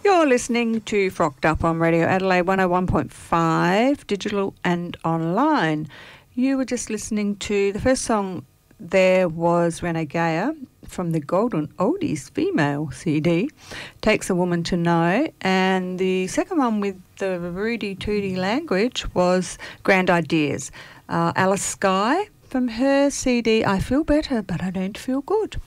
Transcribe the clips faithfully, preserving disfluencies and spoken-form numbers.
You're listening to Frocked Up on Radio Adelaide one oh one point five, digital and online. You were just listening to, the first song there was Renee Geyer from the Golden Oldies female C D, Takes a Woman to Know, and the second one with the Rudy Tooty language was Grand Ideas. Uh, Alice Skye from her C D, I Feel Better But I Don't Feel Good.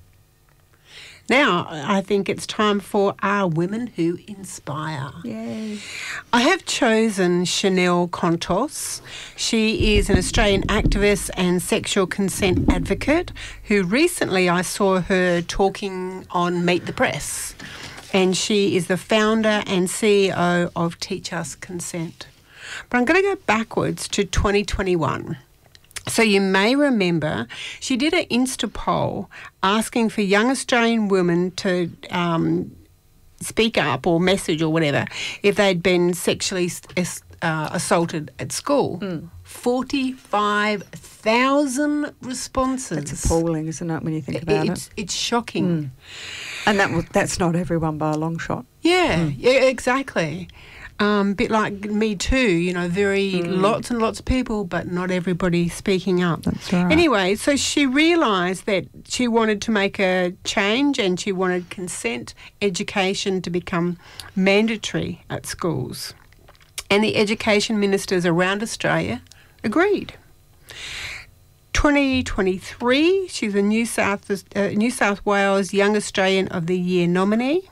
Now, I think it's time for our Women Who Inspire. Yay. I have chosen Chanel Contos. She is an Australian activist and sexual consent advocate who recently I saw her talking on Meet the Press. And she is the founder and C E O of Teach Us Consent. But I'm going to go backwards to twenty twenty-one. So you may remember she did an Insta poll asking for young Australian women to um, speak up or message or whatever if they'd been sexually uh, assaulted at school. Mm. forty-five thousand responses. It's appalling, isn't it, when you think about it's, it? It's shocking. Mm. And that that's not everyone by a long shot. Yeah, mm. yeah, exactly. Um, bit like Me Too, you know, very mm. lots and lots of people, but not everybody speaking up. That's right. Anyway, so she realised that she wanted to make a change and she wanted consent education to become mandatory at schools. And the education ministers around Australia agreed. twenty twenty-three, she's a New South, uh, New South Wales Young Australian of the Year nominee.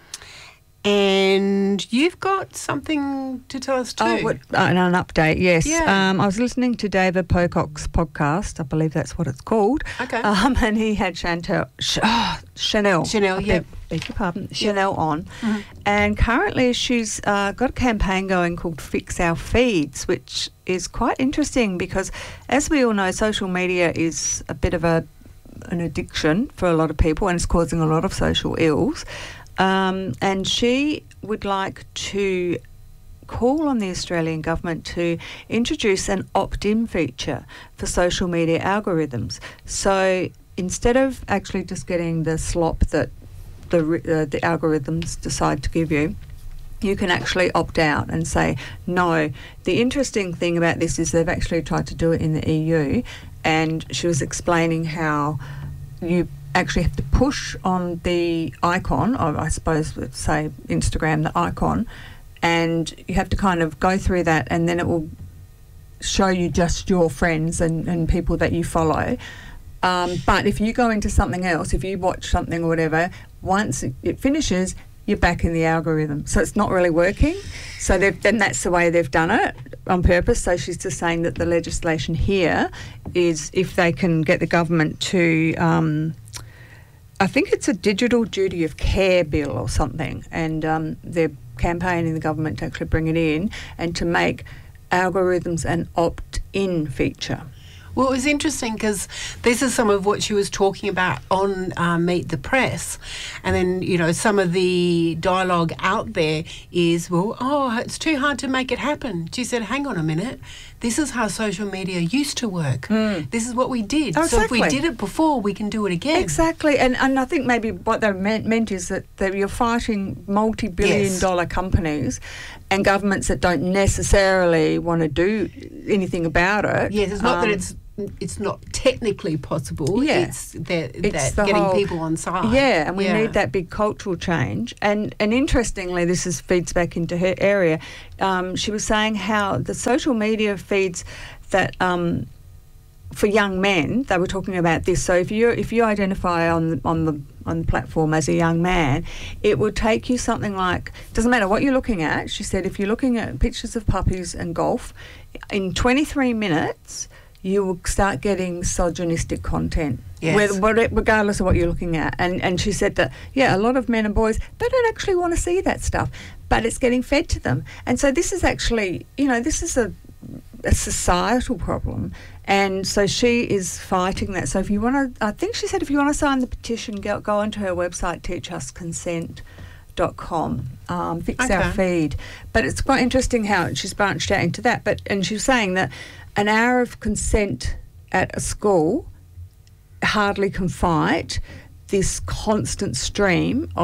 And you've got something to tell us too. Oh, what, uh, an update, yes. Yeah. Um, I was listening to David Pocock's podcast. I believe that's what it's called. Okay. Um, and he had Chantel, Ch- oh, Chanel. Chanel, yeah. Beg, beg your pardon. Yep. Chanel on. Mm-hmm. And currently she's uh, got a campaign going called Fix Our Feeds, which is quite interesting because, as we all know, social media is a bit of a an addiction for a lot of people and it's causing a lot of social ills. Um, and she would like to call on the Australian government to introduce an opt-in feature for social media algorithms. So instead of actually just getting the slop that the uh, the algorithms decide to give you, you can actually opt out and say no. The interesting thing about this is they've actually tried to do it in the E U, and she was explaining how you actually have to push on the icon, or I suppose let's say Instagram, the icon, and you have to kind of go through that and then it will show you just your friends and, and people that you follow. Um, but if you go into something else, if you watch something or whatever, once it finishes, you're back in the algorithm. So it's not really working. So they've, then that's the way they've done it on purpose. So she's just saying that the legislation here is if they can get the government to... Um, I think it's a digital duty of care bill or something, and um, they're campaigning the government to actually bring it in and to make algorithms an opt-in feature. Well, it was interesting because this is some of what she was talking about on uh, Meet the Press. And then, you know, some of the dialogue out there is, well, oh, it's too hard to make it happen. She said, hang on a minute. This is how social media used to work. Mm. This is what we did. Oh, so exactly. if we did it before, we can do it again. Exactly. And and I think maybe what they meant, meant is that, that you're fighting multi-billion yes. dollar companies and governments that don't necessarily want to do anything about it. Yes, it's not um, that it's it's not technically possible. Yeah. It's that, it's that getting whole, people on side. Yeah, and we yeah. need that big cultural change. And and interestingly, this is feeds back into her area. Um, she was saying how the social media feeds that um, for young men, they were talking about this. So if you if you identify on the, on the on the platform as a young man, it will take you something like, doesn't matter what you're looking at. She said if you're looking at pictures of puppies and golf, in twenty-three minutes. You will start getting misogynistic content, yes. whether, regardless of what you're looking at. And and she said that, yeah, a lot of men and boys, they don't actually want to see that stuff, but it's getting fed to them. And so this is actually, you know, this is a, a societal problem. And so she is fighting that. So if you want to, I think she said if you want to sign the petition, go, go onto her website, teach us consent dot com, um, fix okay. our feed. But it's quite interesting how she's branched out into that. But and she was saying that an hour of consent at a school hardly can fight this constant stream of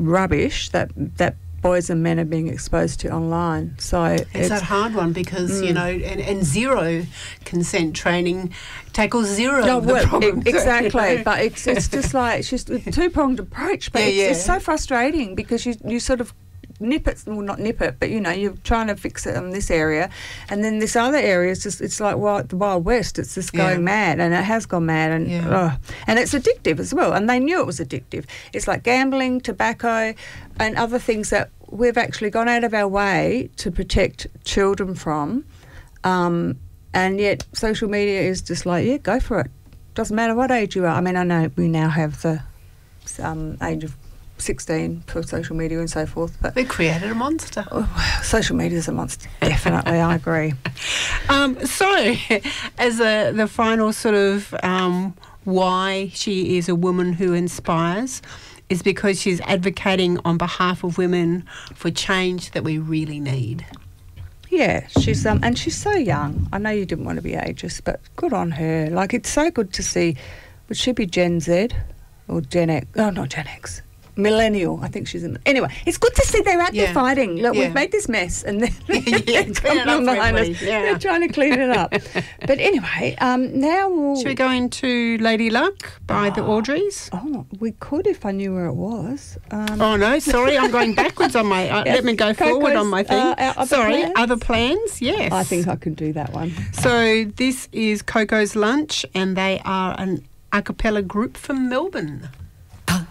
rubbish that that boys and men are being exposed to online. So it's, it's that hard one because, mm. you know, and, and zero consent training tackles zero no, of the well, problem. Exactly, but it's it's just like it's just a two-pronged approach, but Yeah, it's, yeah. it's so frustrating because you you sort of nip it, well not nip it, but you know you're trying to fix it in this area, and then this other area is just it's like wild, the Wild West. It's just going Yeah. mad, and it has gone mad, and Yeah. ugh. and it's addictive as well. And they knew it was addictive. It's like gambling, tobacco, and other things that we've actually gone out of our way to protect children from, um, and yet social media is just like, yeah, go for it. Doesn't matter what age you are. I mean, I know we now have the um, age of sixteen for social media and so forth, but We created a monster. oh, wow, social media is a monster. Definitely, I agree. Um, so, as a, the final sort of um, why she is a woman who inspires is because she's advocating on behalf of women for change that we really need. Yeah, she's um, and she's so young. I know you didn't want to be ageist, but good on her. Like, it's so good to see. Would she be Gen Z or Gen X? Oh, not Gen X. Millennial. I think she's in. Anyway, it's good to see they're out Yeah. there fighting. Look, Yeah. we've made this mess, and they're, Yeah, clean it up for behind us. everybody. Yeah. They're trying to clean it up. But anyway, um, now we'll. Should we go into Lady Luck by the Audreys? Oh, we could if I knew where it was. Um, Oh no, sorry, I'm going backwards on my. Uh, Yeah. Let me go forward Coco's, on my thing. uh, our other sorry, plans? other plans. Yes, I think I can do that one. so. This is Coco's Lunch, and they are an a cappella group from Melbourne.